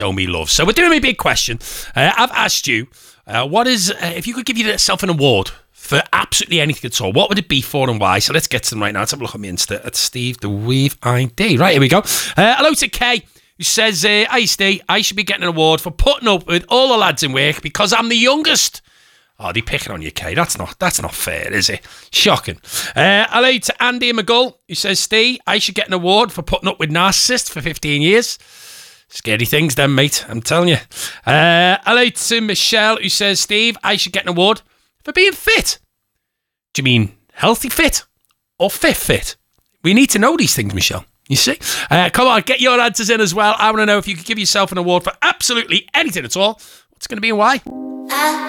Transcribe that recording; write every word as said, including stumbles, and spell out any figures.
Show me love. So we're doing a big question. Uh, I've asked you, uh, what is, uh, if you could give yourself an award for absolutely anything at all, what would it be for and why? So let's get to them right now. Let's have a look at me Insta at Steve the Weave I D. Right, here we go. Uh, hello to Kay, who says, uh, "Hi Steve, I should be getting an award for putting up with all the lads in work because I'm the youngest." Oh, they picking on you, Kay. That's not that's not fair, is it? Shocking. Uh, hello to Andy McGull, who says, "Steve, I should get an award for putting up with narcissists for fifteen years. Scary things then, mate, I'm telling you. Uh, hello to Michelle, who says, "Steve, I should get an award for being fit." Do you mean healthy fit or fit fit? We need to know these things, Michelle. You see? Uh, come on, get your answers in as well. I want to know if you could give yourself an award for absolutely anything at all. What's going to be and why?